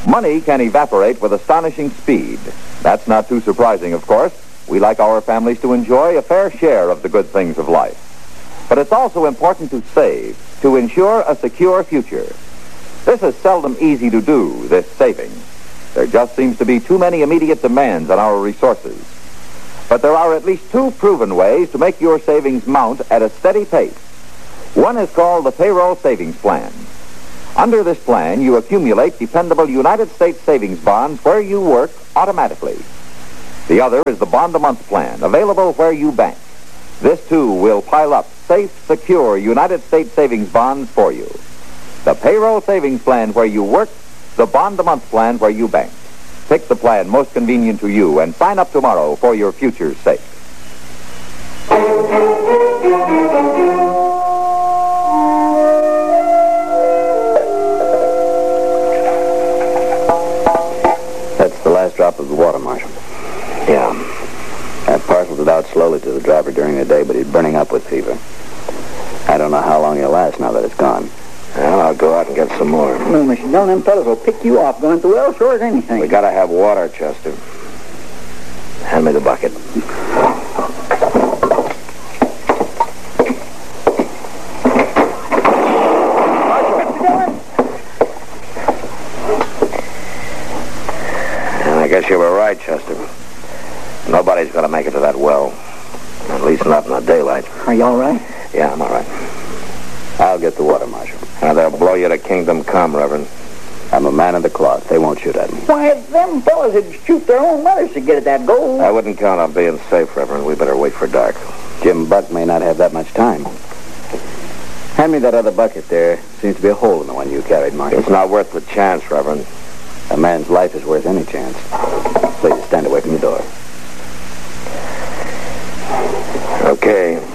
Money can evaporate with astonishing speed. That's not too surprising, of course. We like our families to enjoy a fair share of the good things of life. But it's also important to save, to ensure a secure future. This is seldom easy to do, this saving. There just seems to be too many immediate demands on our resources. But there are at least two proven ways to make your savings mount at a steady pace. One is called the Payroll Savings Plan. Under this plan, you accumulate dependable United States savings bonds where you work automatically. The other is the Bond-a-Month Plan, available where you bank. This, too, will pile up safe, secure United States savings bonds for you. The Payroll Savings Plan where you work, the Bond-a-Month Plan where you bank. Pick the plan most convenient to you and sign up tomorrow for your future's sake. That's the last drop of the water, Marshal. Yeah. I parceled it out slowly to the driver during the day, but he's burning up with fever. I don't know how long he'll last now that it's gone. Well, I'll go out and get some more. No, Mr. Dillon, them fellas will pick you off going to the well sure as anything. We gotta have water, Chester. Hand me the bucket. And I guess you were right, Chester. Nobody's gonna make it to that well. At least not in the daylight. Are you all right? Yeah, I'm all right. I'll get the water, Marshal. Now, they'll blow you to kingdom come, Reverend. I'm a man of the cloth. They won't shoot at me. Why, them fellas would shoot their own mothers to get at that gold. I wouldn't count on being safe, Reverend. We better wait for dark. Jim Buck may not have that much time. Hand me that other bucket there. Seems to be a hole in the one you carried, Marshal. It's not worth the chance, Reverend. A man's life is worth any chance. Please stand away from the door. Okay.